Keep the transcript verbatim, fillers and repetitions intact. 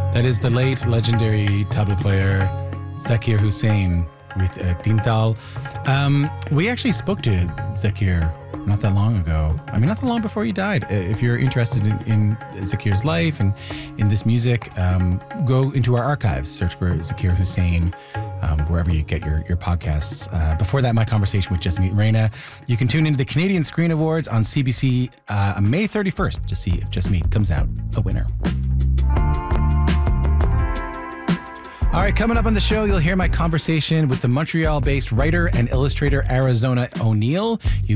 That is the late legendary tabla player Zakir Hussain with uh, Tintal. Um, we actually spoke to Zakir not that long ago. I mean, not that long before he died. Uh, If you're interested in, in Zakir's life and in this music, um, go into our archives, search for Zakir Hussain, um, wherever you get your, your podcasts. Uh, before that, my conversation with Just Meet Reina. You can tune into the Canadian Screen Awards on C B C uh, on May thirty-first to see if Just Meet comes out a winner. All right, coming up on the show, you'll hear my conversation with the Montreal-based writer and illustrator Arizona O'Neill. You